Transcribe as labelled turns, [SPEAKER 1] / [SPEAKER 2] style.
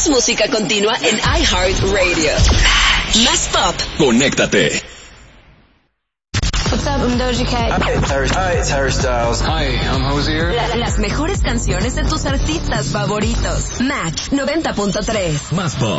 [SPEAKER 1] Más música continua en iHeartRadio. Más pop.
[SPEAKER 2] Conéctate.
[SPEAKER 3] What's up, I'm Doja Cat.
[SPEAKER 4] Hi, it's Harry Styles.
[SPEAKER 5] Hi, I'm Hozier.
[SPEAKER 1] Las mejores canciones de tus artistas favoritos. Max 90.3.
[SPEAKER 2] Más pop.